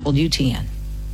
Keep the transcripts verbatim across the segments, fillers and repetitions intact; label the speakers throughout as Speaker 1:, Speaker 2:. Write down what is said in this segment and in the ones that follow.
Speaker 1: W T N.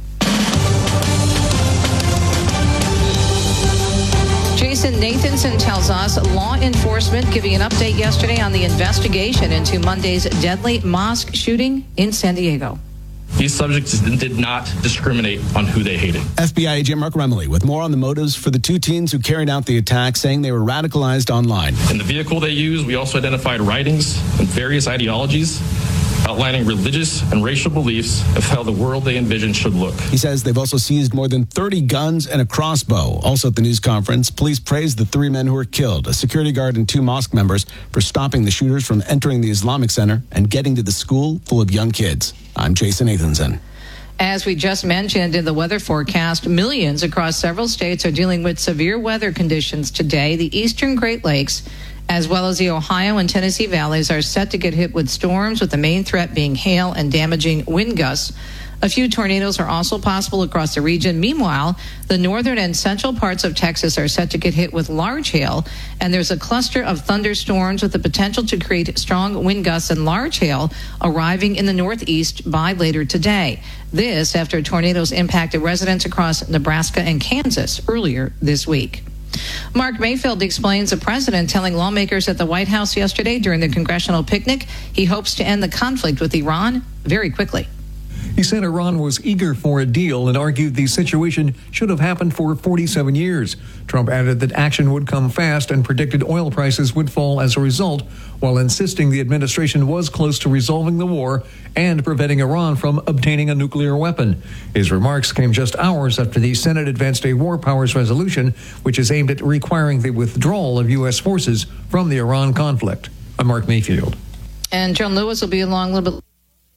Speaker 1: Jason Nathanson tells us law enforcement giving an update yesterday on the investigation into Monday's deadly mosque shooting in San Diego.
Speaker 2: These subjects did not discriminate on who they hated.
Speaker 3: F B I agent Mark Remley with more on the motives for the two teens who carried out the attack, saying they were radicalized online.
Speaker 2: In the vehicle they used, we also identified writings and various ideologies outlining religious and racial beliefs of how the world they envisioned should look.
Speaker 3: He says they've also seized more than thirty guns and a crossbow. Also at the news conference, police praised the three men who were killed, a security guard and two mosque members, for stopping the shooters from entering the Islamic Center and getting to the school full of young kids. I'm Jason Nathanson.
Speaker 1: As we just mentioned in the weather forecast, millions across several states are dealing with severe weather conditions today. The eastern Great Lakes, as well as the Ohio and Tennessee valleys, are set to get hit with storms, with the main threat being hail and damaging wind gusts. A few tornadoes are also possible across the region. Meanwhile, the northern and central parts of Texas are set to get hit with large hail, and there's a cluster of thunderstorms with the potential to create strong wind gusts and large hail arriving in the northeast by later today. This after tornadoes impacted residents across Nebraska and Kansas earlier this week. Mark Mayfield explains the president telling lawmakers at the White House yesterday during the congressional picnic he hopes to end the conflict with Iran very quickly.
Speaker 4: He said Iran was eager for a deal and argued the situation should have happened for forty-seven years. Trump added that action would come fast and predicted oil prices would fall as a result, while insisting the administration was close to resolving the war and preventing Iran from obtaining a nuclear weapon. His remarks came just hours after the Senate advanced a war powers resolution, which is aimed at requiring the withdrawal of U S forces from the Iran conflict. I'm Mark Mayfield.
Speaker 1: And Joan Lewis will be along a little bit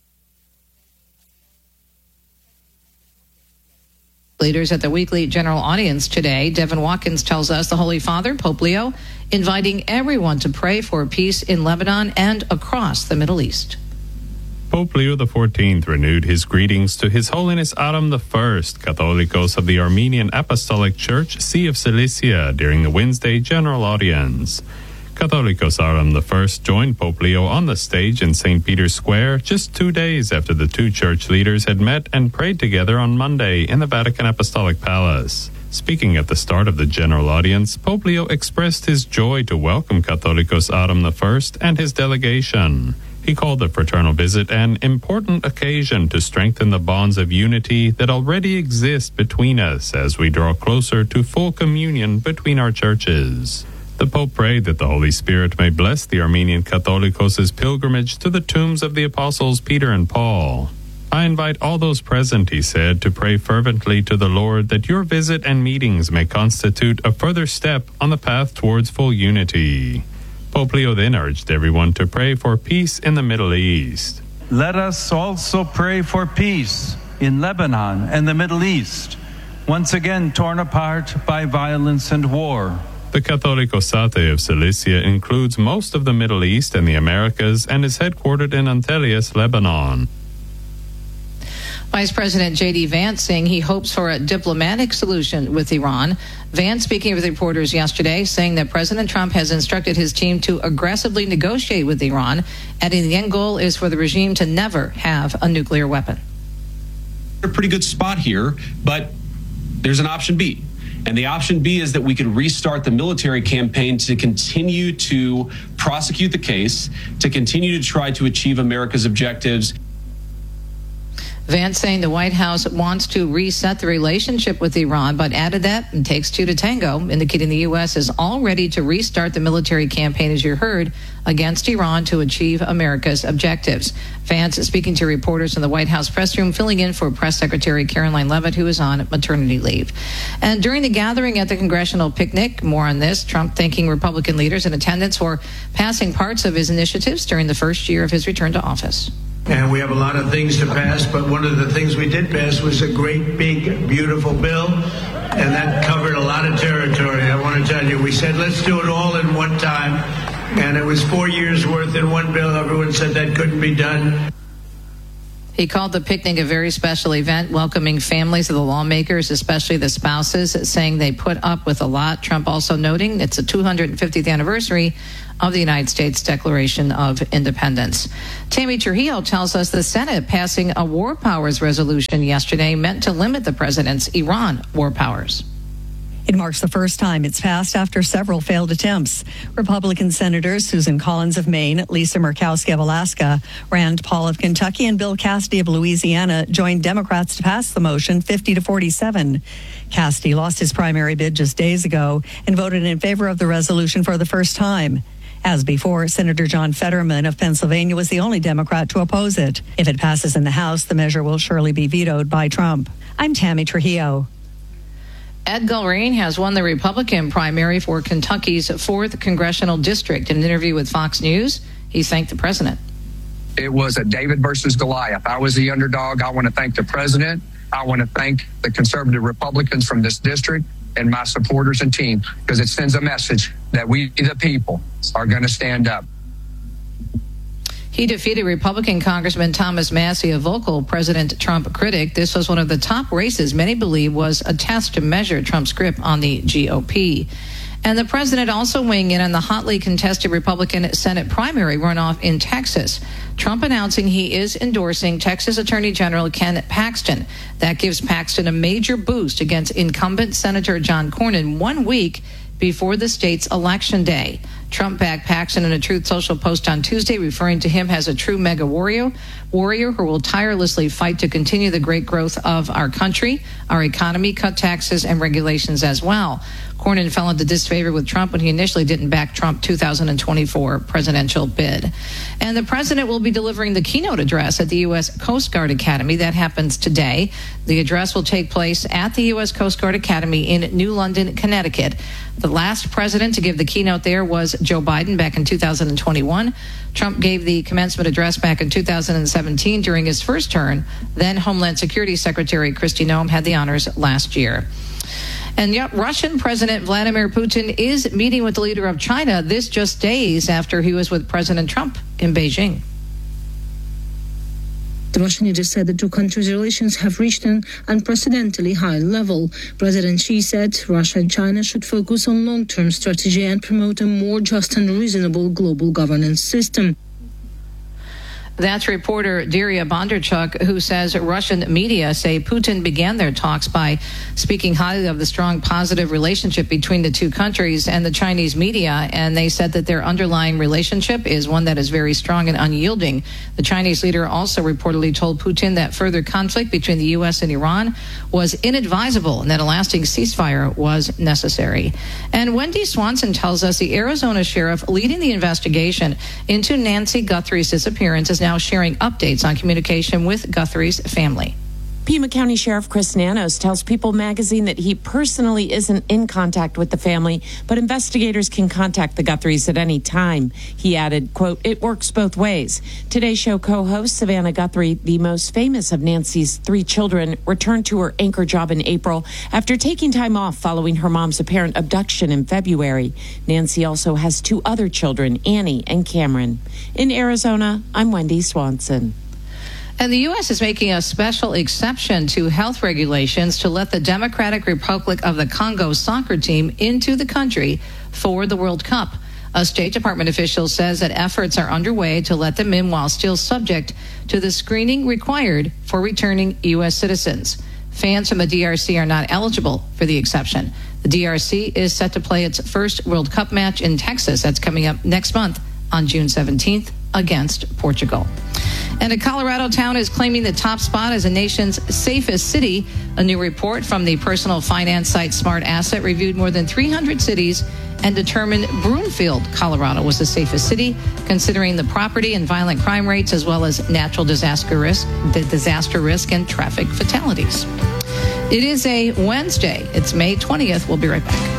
Speaker 1: leaders at the weekly general audience today. Devin Watkins tells us the Holy Father, Pope Leo, inviting everyone to pray for peace in Lebanon and across the Middle East.
Speaker 5: Pope Leo the fourteenth renewed his greetings to His Holiness Adam the First, Catholicos of the Armenian Apostolic Church, See of Cilicia, during the Wednesday general audience. Catholicos Adam the First joined Pope Leo on the stage in Saint Peter's Square just two days after the two church leaders had met and prayed together on Monday in the Vatican Apostolic Palace. Speaking at the start of the general audience, Pope Leo expressed his joy to welcome Catholicos Adam the First and his delegation. He called the fraternal visit an important occasion to strengthen the bonds of unity that already exist between us as we draw closer to full communion between our churches. The Pope prayed that the Holy Spirit may bless the Armenian Catholicos' pilgrimage to the tombs of the apostles Peter and Paul. I invite all those present, he said, to pray fervently to the Lord that your visit and meetings may constitute a further step on the path towards full unity. Pope Leo then urged everyone to pray for peace in the Middle East.
Speaker 6: Let us also pray for peace in Lebanon and the Middle East, once again torn apart by violence and war.
Speaker 5: The Catholicosate of Cilicia includes most of the Middle East and the Americas and is headquartered in Antelias, Lebanon.
Speaker 1: Vice President J D Vance saying he hopes for a diplomatic solution with Iran. Vance speaking with reporters yesterday, saying that President Trump has instructed his team to aggressively negotiate with Iran, adding the end goal is for the regime to never have a nuclear weapon.
Speaker 7: A pretty good spot here, but there's an option B. And the option B is that we could restart the military campaign to continue to prosecute the case, to continue to try to achieve America's objectives.
Speaker 1: Vance saying the White House wants to reset the relationship with Iran, but added that it takes two to tango, indicating the U S is all ready to restart the military campaign, as you heard, against Iran to achieve America's objectives. Vance is speaking to reporters in the White House press room, filling in for Press Secretary Caroline Leavitt, who is on maternity leave. And during the gathering at the congressional picnic, more on this, Trump thanking Republican leaders in attendance for passing parts of his initiatives during the first year of his return to office.
Speaker 8: And we have a lot of things to pass, but one of the things we did pass was a great, big, beautiful bill, and that covered a lot of territory. I want to tell you, we said, let's do it all in one time, and it was four years worth in one bill. Everyone said that couldn't be done.
Speaker 1: He called the picnic a very special event, welcoming families of the lawmakers, especially the spouses, saying they put up with a lot. Trump also noting it's the two hundred fiftieth anniversary of the United States Declaration of Independence. Tammy Trujillo tells us the Senate passing a war powers resolution yesterday meant to limit the president's Iran war powers.
Speaker 9: It marks the first time it's passed after several failed attempts. Republican Senators Susan Collins of Maine, Lisa Murkowski of Alaska, Rand Paul of Kentucky, and Bill Cassidy of Louisiana joined Democrats to pass the motion fifty to forty-seven. Cassidy lost his primary bid just days ago and voted in favor of the resolution for the first time. As before, Senator John Fetterman of Pennsylvania was the only Democrat to oppose it. If it passes in the House, the measure will surely be vetoed by Trump. I'm Tammy Trujillo.
Speaker 1: Ed Gulrane has won the Republican primary for Kentucky's fourth congressional district. In an interview with Fox News, he thanked the president.
Speaker 10: It was a David versus Goliath. I was the underdog. I want to thank the president. I want to thank the conservative Republicans from this district and my supporters and team, because it sends a message that we, the people, are going to stand up.
Speaker 1: He defeated Republican Congressman Thomas Massie, a vocal President Trump critic. This was one of the top races many believe was a test to measure Trump's grip on the G O P. And the president also weighing in on the hotly contested Republican Senate primary runoff in Texas. Trump announcing he is endorsing Texas Attorney General Ken Paxton. That gives Paxton a major boost against incumbent Senator John Cornyn one week before the state's election day. Trump backed Paxton in a Truth Social post on Tuesday, referring to him as a true mega warrior, warrior who will tirelessly fight to continue the great growth of our country, our economy, cut taxes and regulations as well. Cornyn fell into disfavor with Trump when he initially didn't back Trump two thousand twenty-four presidential bid. And the president will be delivering the keynote address at the U S Coast Guard Academy. That happens today. The address will take place at the U S Coast Guard Academy in New London, Connecticut. The last president to give the keynote there was Joe Biden back in two thousand twenty-one. Trump gave the commencement address back in two thousand seventeen during his first term. Then Homeland Security Secretary Kristi Noem had the honors last year. And yet, Russian President Vladimir Putin is meeting with the leader of China, this just days after he was with President Trump in Beijing.
Speaker 11: The Russian leader said the two countries' relations have reached an unprecedentedly high level. President Xi said Russia and China should focus on long-term strategy and promote a more just and reasonable global governance system.
Speaker 1: That's reporter Daria Bondarchuk, who says Russian media say Putin began their talks by speaking highly of the strong positive relationship between the two countries and the Chinese media, and they said that their underlying relationship is one that is very strong and unyielding. The Chinese leader also reportedly told Putin that further conflict between the U S and Iran was inadvisable and that a lasting ceasefire was necessary. And Wendy Swanson tells us the Arizona sheriff leading the investigation into Nancy Guthrie's disappearance is now now sharing updates on communication with Guthrie's family.
Speaker 12: Pima County Sheriff Chris Nanos tells People magazine that he personally isn't in contact with the family, but investigators can contact the Guthries at any time. He added, quote, "It works both ways." Today's show co-host Savannah Guthrie, the most famous of Nancy's three children, returned to her anchor job in April after taking time off following her mom's apparent abduction in February. Nancy also has two other children, Annie and Cameron. In Arizona, I'm Wendy Swanson.
Speaker 1: And the U S is making a special exception to health regulations to let the Democratic Republic of the Congo soccer team into the country for the World Cup. A State Department official says that efforts are underway to let them in while still subject to the screening required for returning U S citizens. Fans from the D R C are not eligible for the exception. The D R C is set to play its first World Cup match in Texas. That's coming up next month on June seventeenth against Portugal. And a Colorado town is claiming the top spot as the nation's safest city. A new report from the personal finance site Smart Asset reviewed more than three hundred cities and determined Broomfield, Colorado was the safest city, considering the property and violent crime rates as well as natural disaster risk, the disaster risk and traffic fatalities. It is a Wednesday. It's May twentieth. We'll be right back.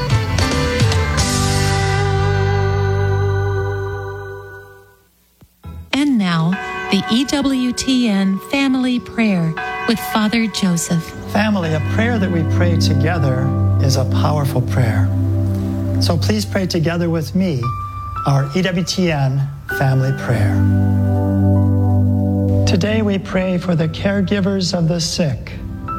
Speaker 13: And now, the E W T N Family Prayer with Father Joseph.
Speaker 14: Family, a prayer that we pray together is a powerful prayer. So please pray together with me our E W T N Family Prayer. Today we pray for the caregivers of the sick.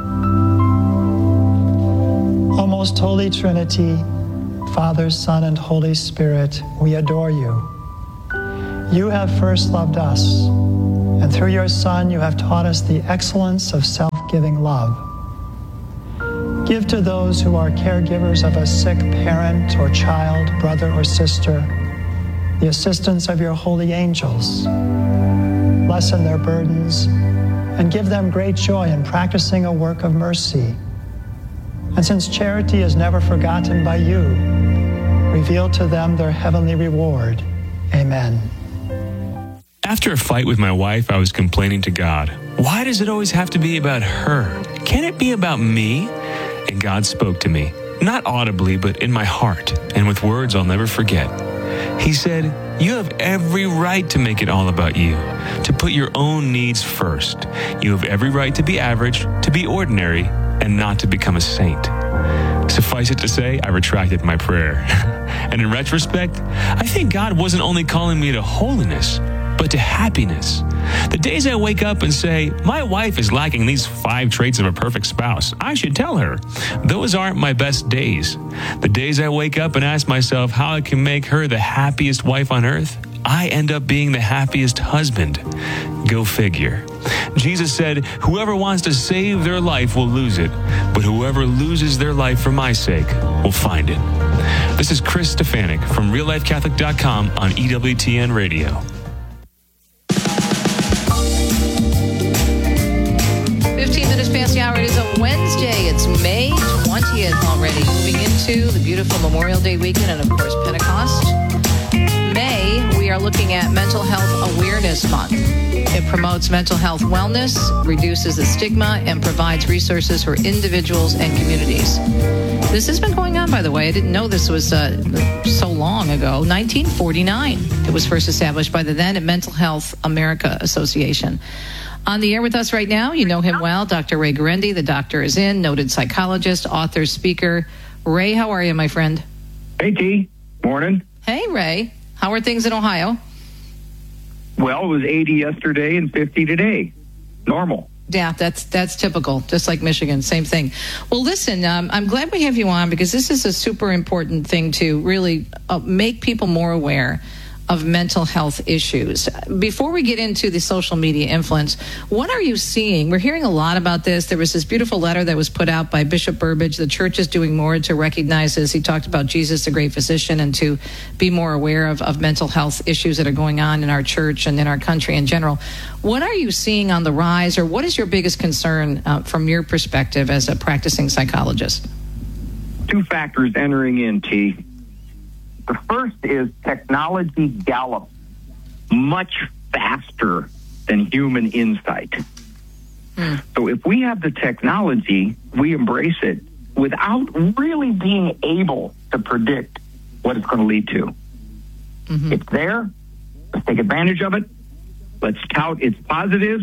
Speaker 14: O most Holy Trinity, Father, Son, and Holy Spirit, we adore you. You have first loved us, and through your Son you have taught us the excellence of self-giving love. Give to those who are caregivers of a sick parent or child, brother or sister, the assistance of your holy angels. Lessen their burdens and give them great joy in practicing a work of mercy. And since charity is never forgotten by you, reveal to them their heavenly reward. Amen.
Speaker 15: After a fight with my wife, I was complaining to God, why does it always have to be about her? Can it be about me? And God spoke to me, not audibly, but in my heart, and with words I'll never forget. He said, you have every right to make it all about you, to put your own needs first. You have every right to be average, to be ordinary, and not to become a saint. Suffice it to say, I retracted my prayer. And in retrospect, I think God wasn't only calling me to holiness, but to happiness. The days I wake up and say, my wife is lacking these five traits of a perfect spouse, I should tell her. Those aren't my best days. The days I wake up and ask myself how I can make her the happiest wife on earth, I end up being the happiest husband. Go figure. Jesus said, whoever wants to save their life will lose it, but whoever loses their life for my sake will find it. This is Chris Stefanik from real life catholic dot com on E W T N Radio.
Speaker 1: fifteen minutes past the hour. It is a Wednesday. It's May twentieth already. Moving into the beautiful Memorial Day weekend and, of course, Pentecost. May, we are looking at Mental Health Awareness Month. It promotes mental health wellness, reduces the stigma, and provides resources for individuals and communities. This has been going on, by the way. I didn't know this was uh, so long ago. nineteen forty-nine. It was first established by the then Mental Health America Association. On the air with us right now, you know him well, Doctor Ray Guarendi. The doctor is in, noted psychologist, author, speaker. Ray, how are you, my friend?
Speaker 16: Hey, T. Morning.
Speaker 1: Hey, Ray. How are things in Ohio?
Speaker 16: Well, it was eighty yesterday and fifty today. Normal.
Speaker 1: Yeah, that's that's typical, just like Michigan, same thing. Well, listen, um, I'm glad we have you on because this is a super important thing to really uh, make people more aware of mental health issues. Before we get into the social media influence, what are you seeing? We're hearing a lot about this. There was this beautiful letter that was put out by Bishop Burbidge. The church is doing more to recognize this. He talked about Jesus, the great physician, and to be more aware of, of mental health issues that are going on in our church and in our country in general. What are you seeing on the rise, or what is your biggest concern uh, from your perspective as a practicing psychologist?
Speaker 16: Two factors entering in, T. The first is technology gallops much faster than human insight. Mm. So if we have the technology, we embrace it without really being able to predict what it's going to lead to. Mm-hmm. It's there. Let's take advantage of it. Let's tout its positives,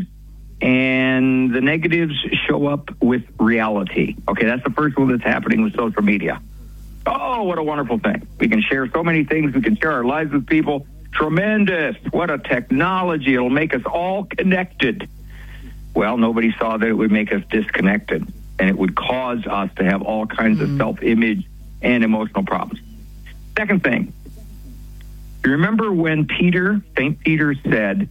Speaker 16: and the negatives show up with reality. Okay, that's the first one that's happening with social media. Oh, what a wonderful thing. We can share so many things. We can share our lives with people. Tremendous. What a technology. It'll make us all connected. Well, nobody saw that it would make us disconnected, and it would cause us to have all kinds mm. of self-image and emotional problems. Second thing, you remember when Peter, Saint Peter said,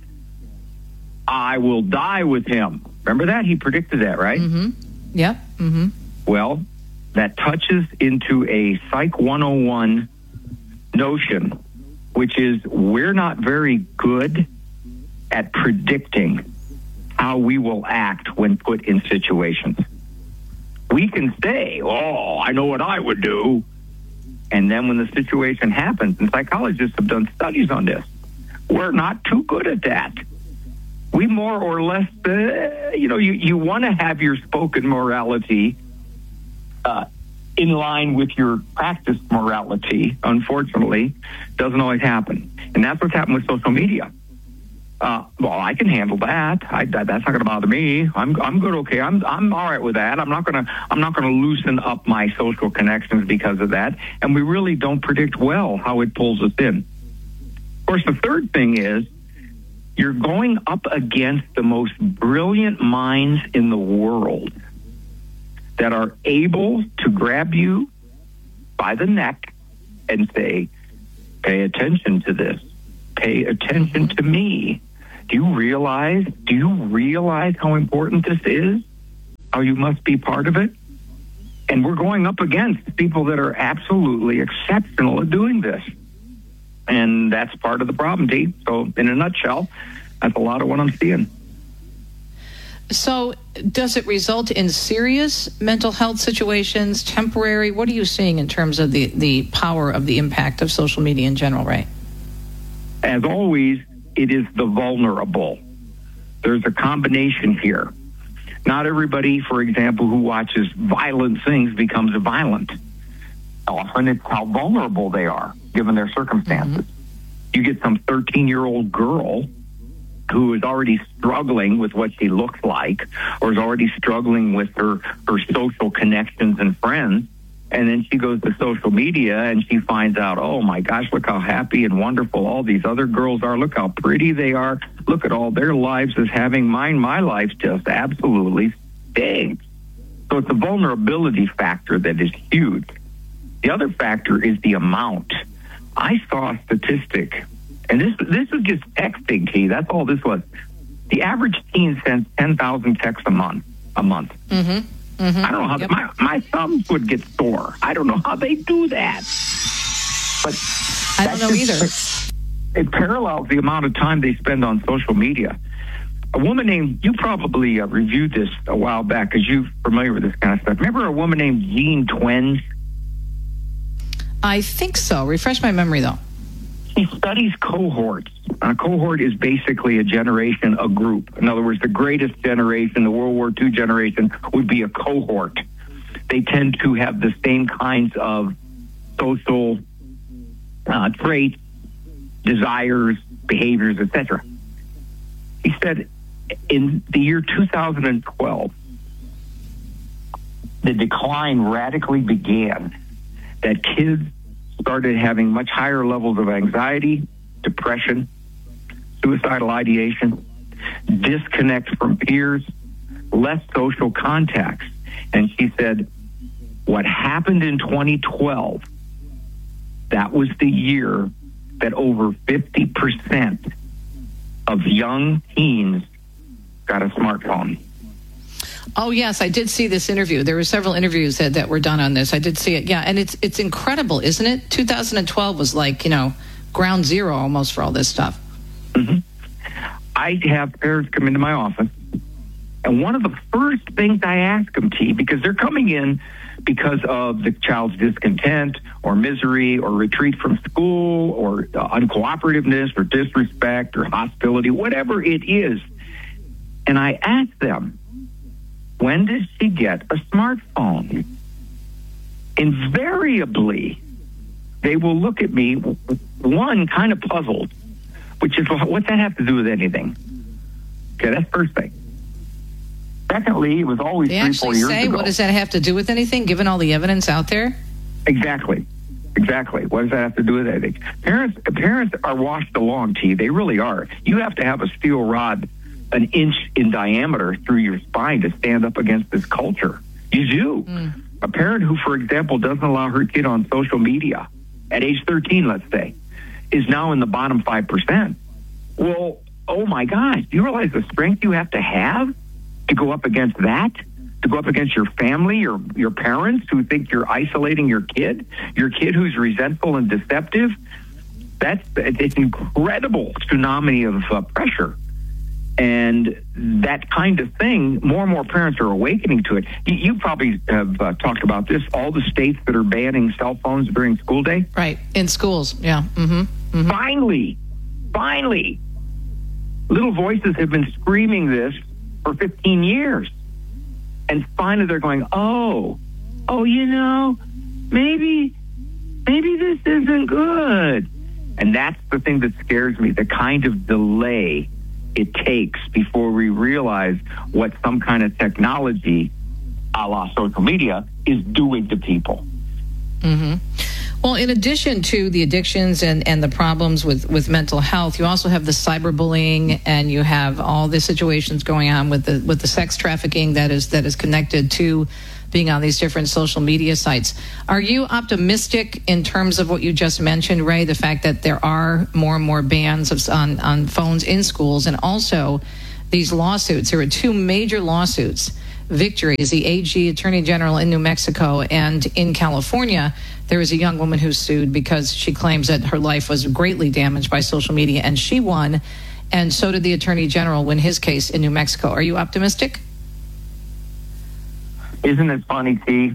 Speaker 16: I will die with him. Remember that? He predicted that, right?
Speaker 1: Mm-hmm. Yep. Mm-hmm.
Speaker 16: Well, that touches into a Psych one oh one notion, which is we're not very good at predicting how we will act when put in situations. We can say, oh, I know what I would do. And then when the situation happens, and psychologists have done studies on this, we're not too good at that. We more or less, uh, you know, you, you want to have your spoken morality Uh, in line with your practiced morality. Unfortunately, doesn't always happen. And that's what's happened with social media. Uh, well, I can handle that. I, that that's not going to bother me. I'm I'm good. Okay, I'm I'm all right with that. I'm not going to I'm not going to loosen up my social connections because of that. And we really don't predict well how it pulls us in. Of course, the third thing is You're going up against the most brilliant minds in the world that are able to grab you by the neck and say, pay attention to this. Pay attention to me. Do you realize, do you realize how important this is? How you must be part of it? And we're going up against people that are absolutely exceptional at doing this. And that's part of the problem, T. So in a nutshell, that's a lot of what I'm seeing.
Speaker 1: So does it result in serious mental health situations, temporary? What are you seeing in terms of the, the power of the impact of social media in general, Ray?
Speaker 16: As always, it is the vulnerable. There's a combination here. Not everybody, for example, who watches violent things becomes violent. Often it's how vulnerable they are, given their circumstances. Mm-hmm. You get some thirteen-year-old girl who is already struggling with what she looks like, or is already struggling with her, her social connections and friends, and then she goes to social media and she finds out, oh my gosh, look how happy and wonderful all these other girls are. Look how pretty they are. Look at all their lives as having mine. My life just absolutely stinks. So it's a vulnerability factor that is huge. The other factor is the amount. I saw a statistic, and this this was just texting, T. That's all this was. The average teen sends ten thousand texts a month. A month.
Speaker 1: Mm-hmm. Mm-hmm.
Speaker 16: I don't know how yep. my my thumbs would get sore. I don't know how they do that. But
Speaker 1: I don't know either.
Speaker 16: It parallels the amount of time they spend on social media. A woman named, you probably uh, reviewed this a while back because you're familiar with this kind of stuff. Remember a woman named Jean Twenge?
Speaker 1: I think so. Refresh my memory, though.
Speaker 16: She studies cohorts. A cohort is basically a generation, a group. In other words, the greatest generation, the World War Two generation, would be a cohort. They tend to have the same kinds of social uh, traits, desires, behaviors, et cetera. He said in the year two thousand twelve, the decline radically began, that kids started having much higher levels of anxiety, depression, suicidal ideation, disconnect from peers, less social contacts. And she said, what happened in twenty twelve, that was the year that over fifty percent of young teens got a smartphone.
Speaker 1: Oh, yes, I did see this interview. There were several interviews that, that were done on this. I did see it. Yeah, and it's it's incredible, isn't it? two thousand twelve was like, you know, ground zero almost for all this stuff.
Speaker 16: Mm-hmm. I have parents come into my office, and one of the first things I ask them, T, because they're coming in because of the child's discontent or misery or retreat from school or uh, uncooperativeness or disrespect or hostility, whatever it is. And I ask them, when did she get a smartphone? Invariably, they will look at me, one, kind of puzzled, which is, what's that have to do with anything? Okay, that's first thing. Secondly, it was always
Speaker 1: they
Speaker 16: three, four years
Speaker 1: say,
Speaker 16: ago.
Speaker 1: What does that have to do with anything, given all the evidence out there?
Speaker 16: Exactly. Exactly. What does that have to do with anything? Parents, parents are washed along, T. They really are. You have to have a steel rod an inch in diameter through your spine to stand up against this culture. You do. Mm. A parent who, for example, doesn't allow her kid on social media at age thirteen, let's say, is now in the bottom five percent. Well, oh my gosh, do you realize the strength you have to have to go up against that? To go up against your family, your your parents who think you're isolating your kid, your kid who's resentful and deceptive? That's it's incredible tsunami of uh, pressure. And that kind of thing, more and more parents are awakening to it. You, you probably have uh, talked about this, all the states that are banning cell phones during school day.
Speaker 1: Right, in schools, yeah. Mm-hmm. Mm-hmm.
Speaker 16: Finally, finally, little voices have been screaming this for fifteen years. And finally they're going, oh, oh, you know, maybe, maybe this isn't good. And that's the thing that scares me, the kind of delay it takes before we realize what some kind of technology, a la social media, is doing to people.
Speaker 1: Mm-hmm. Well, in addition to the addictions and, and the problems with, with mental health, you also have the cyberbullying, and you have all the situations going on with the with the sex trafficking that is that is connected to being on these different social media sites. Are you optimistic in terms of what you just mentioned, Ray, the fact that there are more and more bans of, on, on phones in schools, and also these lawsuits? There were two major lawsuits. Victory is the A G, Attorney General in New Mexico, and in California, there was a young woman who sued because she claims that her life was greatly damaged by social media, and she won, and so did the Attorney General win his case in New Mexico. Are you optimistic?
Speaker 16: Isn't it funny, T?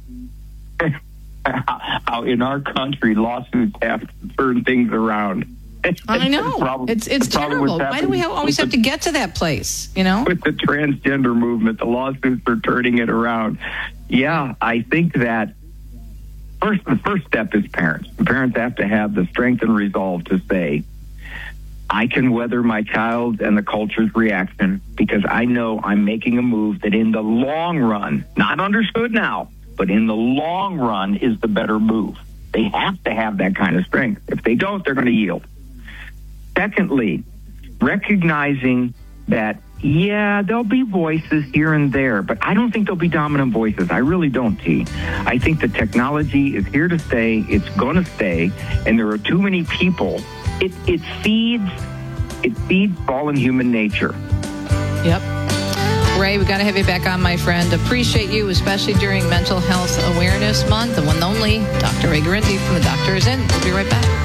Speaker 16: How in our country lawsuits have to turn things around.
Speaker 1: I know. Problem, it's it's terrible. Why do we have, always have to get to that place, you know?
Speaker 16: With the transgender movement, the lawsuits are turning it around. Yeah, I think that first the first step is parents. The parents have to have the strength and resolve to say, I can weather my child's and the culture's reaction because I know I'm making a move that in the long run, not understood now, but in the long run is the better move. They have to have that kind of strength. If they don't, they're going to yield. Secondly, recognizing that, yeah, there'll be voices here and there, but I don't think there'll be dominant voices. I really don't, T. I think the technology is here to stay. It's going to stay. And there are too many people. It, it feeds, it feeds fallen human nature.
Speaker 1: Yep. Ray, we got to have you back on, my friend. Appreciate you, especially during Mental Health Awareness Month. The one and only Doctor Ray Guarendi from The Doctor Is In. We'll be right back.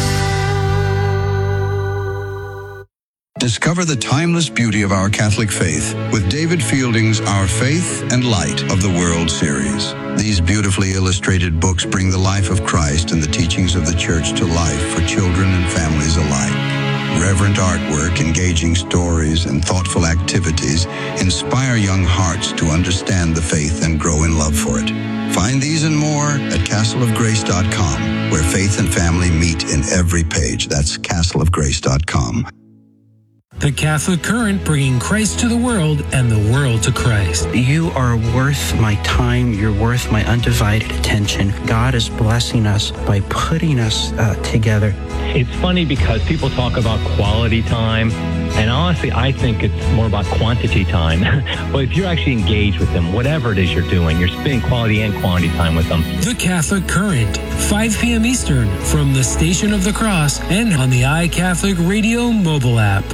Speaker 17: Discover the timeless beauty of our Catholic faith with David Fielding's Our Faith and Light of the World series. These beautifully illustrated books bring the life of Christ and the teachings of the Church to life for children and families alike. Reverent artwork, engaging stories, and thoughtful activities inspire young hearts to understand the faith and grow in love for it. Find these and more at castle of grace dot com, where faith and family meet in every page. That's castle of grace dot com.
Speaker 18: The Catholic Current, bringing Christ to the world and the world to Christ.
Speaker 19: You are worth my time. You're worth my undivided attention. God is blessing us by putting us uh, together.
Speaker 20: It's funny because people talk about quality time, and honestly, I think it's more about quantity time. But if you're actually engaged with them, whatever it is you're doing, you're spending quality and quantity time with them.
Speaker 18: The Catholic Current, five p.m. Eastern, from the Station of the Cross and on the iCatholic Radio mobile app.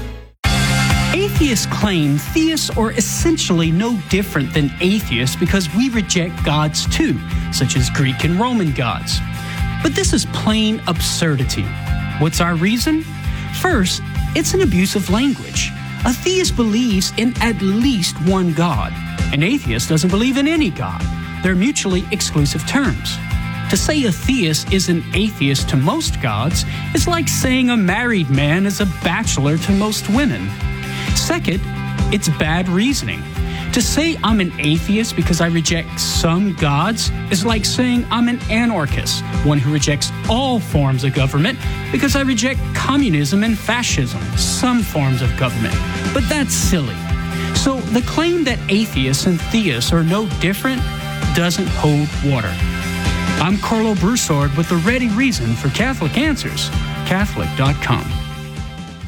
Speaker 21: Atheists claim theists are essentially no different than atheists because we reject gods too, such as Greek and Roman gods. But this is plain absurdity. What's our reason? First, it's an abuse of language. A theist believes in at least one God. An atheist doesn't believe in any God. They're mutually exclusive terms. To say a theist is an atheist to most gods is like saying a married man is a bachelor to most women. Second, it's bad reasoning. To say I'm an atheist because I reject some gods is like saying I'm an anarchist, one who rejects all forms of government because I reject communism and fascism, some forms of government. But that's silly. So the claim that atheists and theists are no different doesn't hold water. I'm Carlo Broussard with the ready reason for Catholic Answers, Catholic dot com.